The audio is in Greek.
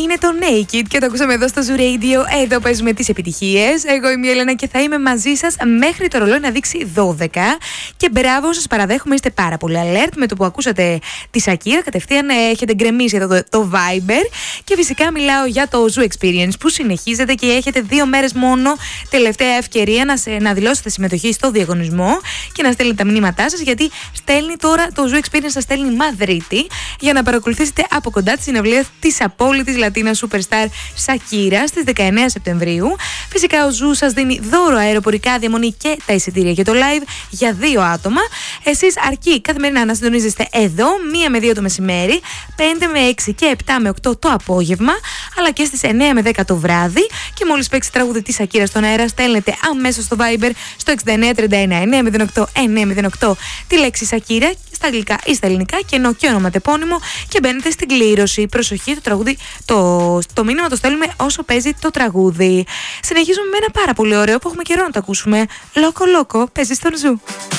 είναι το Naked και το ακούσαμε εδώ στο Zoo Radio. Εδώ παίζουμε τις επιτυχίες. Εγώ είμαι η Έλενα και θα είμαι μαζί σας μέχρι το ρολόι να δείξει 12. Και μπράβο, σας παραδέχομαι, είστε πάρα πολύ alert. Με το που ακούσατε τη Σακύρα, κατευθείαν έχετε γκρεμίσει εδώ το Viber. Και φυσικά μιλάω για το Zoo Experience που συνεχίζεται και έχετε 2 μέρες μόνο τελευταία ευκαιρία να δηλώσετε συμμετοχή στο διαγωνισμό και να στέλνετε τα μηνύματά σας, γιατί στέλνει τώρα το Zoo Experience, σας στέλνει Μαδρίτη για να παρακολουθήσετε από κοντά τη συναυλία της απόλυτης Λατίνα Superstar Σακύρα στις 19 Σεπτεμβρίου. Φυσικά ο Zoo σας δίνει δώρο αεροπορικά, διαμονή και τα εισιτήρια για το live για 2 άτομα. Εσείς αρκεί καθημερινά να συντονίζεστε εδώ 1 με 2 το μεσημέρι, 5 με 6 και 7 με 8 το απόγευμα, αλλά και στις 9 με 10 το βράδυ. Και μόλις παίξει τραγούδι της Σακύρα στον αέρα, στέλνετε αμέσως στο Viber στο 6931 908 τη λέξη Σακύρα στα αγγλικά ή στα ελληνικά και ενώ και ονοματεπώνυμο και μπαίνετε στην κλήρωση. Προσοχή, το τραγούδι, το μήνυμα το στέλνουμε όσο παίζει το τραγούδι. Συνεχίζουμε με ένα πάρα πολύ ωραίο που έχουμε καιρό να το ακούσουμε. Λόκο Λόκο, παίζει στον Ζου.